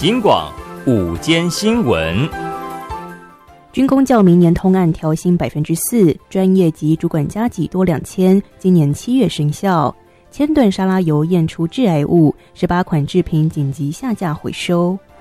警广午间新闻。 军公教明年通案调薪4%，专业级主管加给多2000，今年7月生效。千吨沙拉油验出致癌物，18款制品紧急下架回收。